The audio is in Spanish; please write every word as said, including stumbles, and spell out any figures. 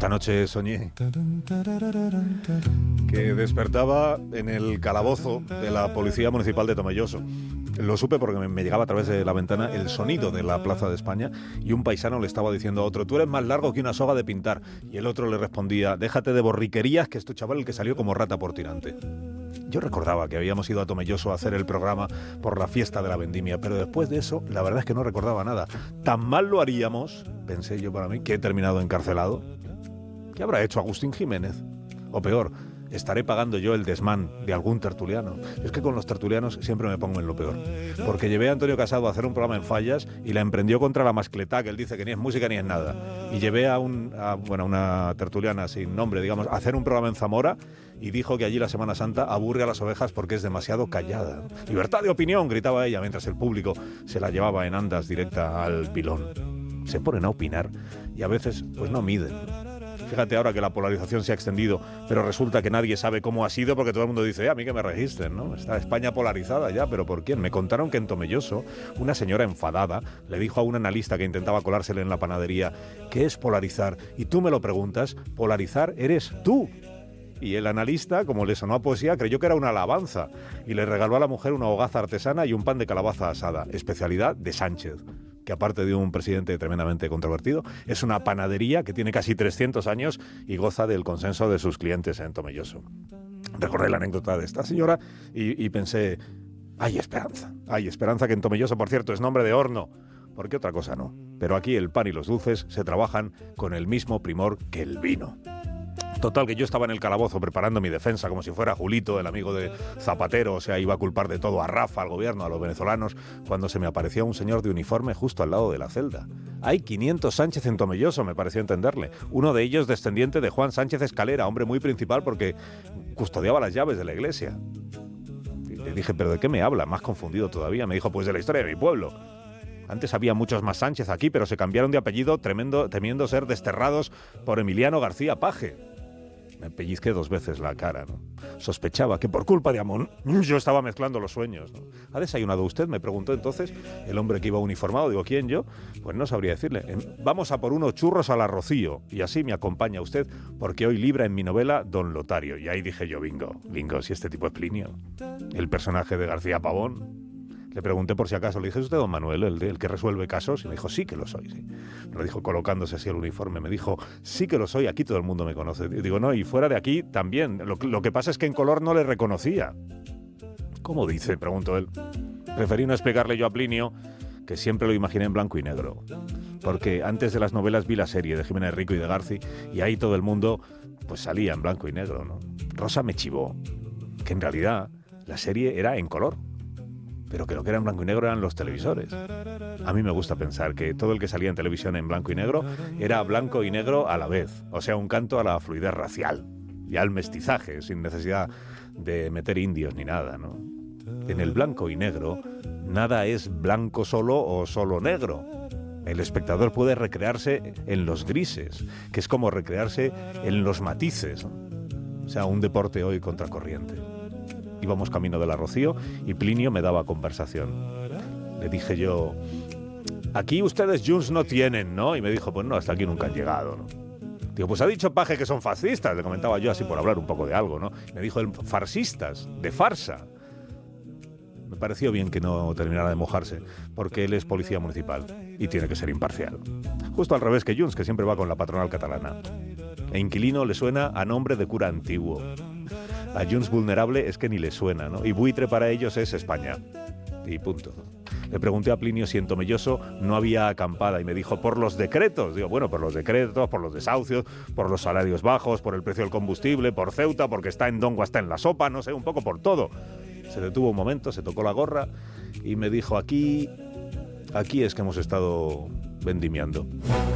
Esta noche soñé que despertaba en el calabozo de la Policía Municipal de Tomelloso. Lo supe porque me llegaba a través de la ventana el sonido de la Plaza de España y un paisano le estaba diciendo a otro: tú eres más largo que una soga de pintar. Y el otro le respondía: déjate de borriquerías, que es tu chaval el que salió como rata por tirante. Yo recordaba que habíamos ido a Tomelloso a hacer el programa por la fiesta de la vendimia, pero después de eso, la verdad es que no recordaba nada. Tan mal lo haríamos, pensé yo para mí, que he terminado encarcelado. ¿Qué habrá hecho Agustín Jiménez? O peor, estaré pagando yo el desmán de algún tertuliano. Es que con los tertulianos siempre me pongo en lo peor. Porque llevé a Antonio Casado a hacer un programa en Fallas y la emprendió contra la mascletá, que él dice que ni es música ni es nada. Y llevé a, un, a bueno, una tertuliana sin nombre, digamos, a hacer un programa en Zamora y dijo que allí la Semana Santa aburre a las ovejas porque es demasiado callada. ¡Libertad de opinión!, gritaba ella, mientras el público se la llevaba en andas directa al pilón. Se ponen a opinar y a veces pues no miden. Fíjate ahora que la polarización se ha extendido, pero resulta que nadie sabe cómo ha sido porque todo el mundo dice: eh, a mí que me registren, ¿no? Está España polarizada ya, ¿pero por quién? Me contaron que en Tomelloso una señora enfadada le dijo a un analista que intentaba colársele en la panadería: ¿qué es polarizar? Y tú me lo preguntas, polarizar eres tú. Y el analista, como le sonó a poesía, creyó que era una alabanza y le regaló a la mujer una hogaza artesana y un pan de calabaza asada, especialidad de Sánchez, que aparte de un presidente tremendamente controvertido, es una panadería que tiene casi trescientos años y goza del consenso de sus clientes en Tomelloso. Recordé la anécdota de esta señora y, y pensé: hay esperanza, hay esperanza, que en Tomelloso, por cierto, es nombre de horno, porque otra cosa no. Pero aquí el pan y los dulces se trabajan con el mismo primor que el vino. Total, que yo estaba en el calabozo preparando mi defensa como si fuera Julito, el amigo de Zapatero, o sea, iba a culpar de todo a Rafa, al gobierno, a los venezolanos, cuando se me apareció un señor de uniforme justo al lado de la celda. Hay quinientos Sánchez en Tomelloso, me pareció entenderle. Uno de ellos descendiente de Juan Sánchez Escalera, hombre muy principal porque custodiaba las llaves de la iglesia. Y le dije: ¿pero de qué me habla? Más confundido todavía. Me dijo: pues de la historia de mi pueblo. Antes había muchos más Sánchez aquí, pero se cambiaron de apellido tremendo, temiendo ser desterrados por Emiliano García Paje. Me pellizqué dos veces la cara, ¿no? Sospechaba que por culpa de Amón yo estaba mezclando los sueños, ¿no? ¿Ha desayunado usted?, me preguntó entonces el hombre que iba uniformado. Digo: ¿quién, yo? Pues no sabría decirle. Vamos a por unos churros a la Rocío y así me acompaña usted, porque hoy libra en mi novela Don Lotario. Y ahí dije yo: bingo, bingo, si este tipo es Plinio, el personaje de García Pavón. Le pregunté por si acaso, le dije: ¿es usted don Manuel, el, de, el que resuelve casos? Y me dijo: sí que lo soy, sí. Me lo dijo colocándose así el uniforme, me dijo: sí que lo soy, aquí todo el mundo me conoce. Y digo: no, y fuera de aquí también. Lo, lo que pasa es que en color no le reconocía. ¿Cómo dice?, preguntó él. Preferí no explicarle yo a Plinio que siempre lo imaginé en blanco y negro, porque antes de las novelas vi la serie de Jiménez Rico y de Garci, y ahí todo el mundo pues salía en blanco y negro, ¿no? Rosa me chivó que en realidad la serie era en color, pero que lo que era en blanco y negro eran los televisores. A mí me gusta pensar que todo el que salía en televisión en blanco y negro era blanco y negro a la vez, o sea, un canto a la fluidez racial y al mestizaje, sin necesidad de meter indios ni nada, ¿no? En el blanco y negro, nada es blanco solo o solo negro. El espectador puede recrearse en los grises, que es como recrearse en los matices, ¿no? O sea, un deporte hoy contracorriente. Íbamos camino de la Rocío y Plinio me daba conversación. Le dije yo: aquí ustedes Junts no tienen, ¿no? Y me dijo: pues no, hasta aquí nunca han llegado, ¿no? Digo: pues ha dicho Paje que son fascistas, le comentaba yo así por hablar un poco de algo, ¿no? Me dijo él: farsistas, de farsa. Me pareció bien que no terminara de mojarse, porque él es policía municipal y tiene que ser imparcial. Justo al revés que Junts, que siempre va con la patronal catalana. E inquilino le suena a nombre de cura antiguo. A Junts vulnerable es que ni le suena, ¿no? Y buitre para ellos es España. Y punto. Le pregunté a Plinio si en Tomelloso no había acampada y me dijo: por los decretos. Digo: bueno, por los decretos, por los desahucios, por los salarios bajos, por el precio del combustible, por Ceuta, porque está en Dongo, está en la sopa, no sé, un poco por todo. Se detuvo un momento, se tocó la gorra y me dijo: aquí, aquí es que hemos estado vendimiando.